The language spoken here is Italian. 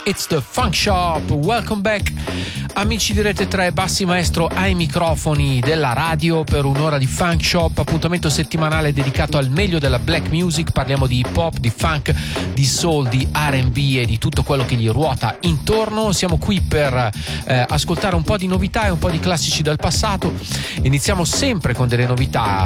It's the Funk Shop. Welcome back, amici di Rete 3, Bassi Maestro ai microfoni della radio per un'ora di Funk Shop, appuntamento settimanale dedicato al meglio della black music. Parliamo di hip hop, di funk, di soul, di R&B e di tutto quello che gli ruota intorno. Siamo qui per ascoltare un po' di novità e un po' di classici del passato. Iniziamo sempre con delle novità